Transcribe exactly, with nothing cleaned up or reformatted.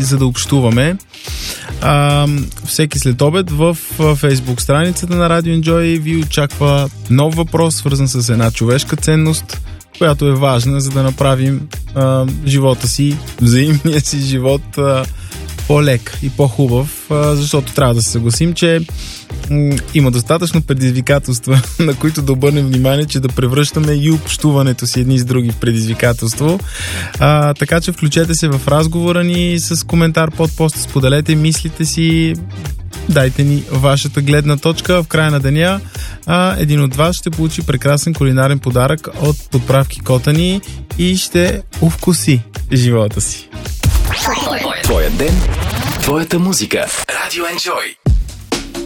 за да общуваме. А, всеки след обед в Фейсбук страницата на Radio Enjoy ви очаква нов въпрос, свързан с една човешка ценност, която е важна, за да направим а, живота си, взаимния си живот а, по-лек и по-хубав, а, защото трябва да се съгласим, че м- има достатъчно предизвикателства, на които да обърнем внимание, че да превръщаме и общуването си едни с други в предизвикателство. А, така че включете се в разговора ни с коментар под поста, споделете мислите си, дайте ни вашата гледна точка. В края на деня а, един от вас ще получи прекрасен кулинарен подарък от подправки Котани и ще увкуси живота си. Твоя ден, твоята музика. Radio Enjoy.